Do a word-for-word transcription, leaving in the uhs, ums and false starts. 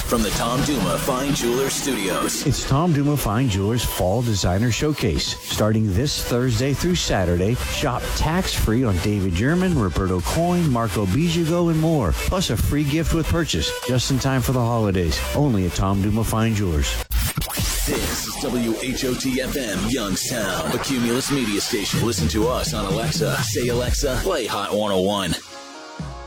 from the Tom Duma Fine Jewelers Studios. It's Tom Duma Fine Jewelers Fall Designer Showcase. Starting this Thursday through Saturday, shop tax-free on David German, Roberto Coin, Marco Bijogo, and more. Plus a free gift with purchase, just in time for the holidays. Only at Tom Duma Fine Jewelers. This is W H O T F M, Youngstown, a Cumulus media station. Listen to us on Alexa. Say, Alexa, play Hot one oh one.